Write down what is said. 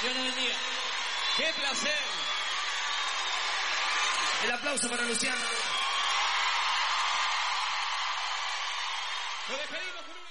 Dios nos bendiga. ¡Qué placer! El aplauso para Luciano. Lo despedimos con un...